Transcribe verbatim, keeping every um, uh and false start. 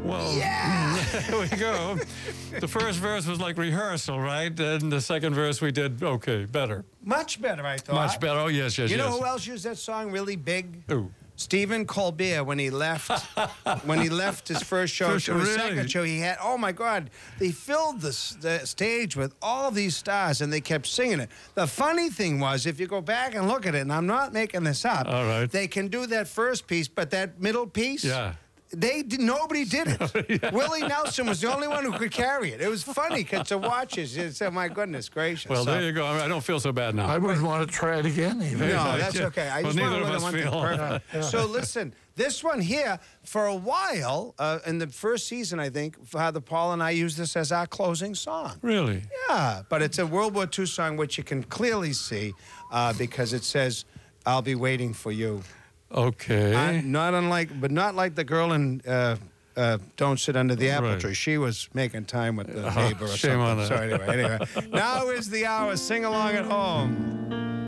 Well, Yeah. there we go. The first verse was like rehearsal, right? And the second verse we did, okay, better. Much better, I thought. Much better. Oh, yes, yes, You yes. know who else used that song really big? Who? Stephen Colbert, when he left, when he left his first show First to show, his really? second show, he had, oh my God, they filled the, s- the stage with all these stars and they kept singing it. The funny thing was, if you go back and look at it, and I'm not making this up, All right. they can do that first piece, but that middle piece, Yeah. they did, nobody did it. Willie Nelson was the only one who could carry it. It was funny because to watch it, you said, my goodness gracious. Well, So- there you go. I don't feel so bad now. I wouldn't want to try it again, even. No, that's okay. I Well, just want neither to of let us one thing feel. perfect. So listen, this one here, for a while, uh, in the first season, I think, Father Paul and I used this as our closing song. Really? Yeah, but it's a World War Two song, which you can clearly see uh, because it says, I'll be waiting for you. Okay. Uh, not unlike, but not like the girl in uh, uh, Don't Sit Under the Apple Right. Tree. She was making time with the Oh, neighbor or shame something. on her. So anyway, anyway. Now is the hour. Sing along at home.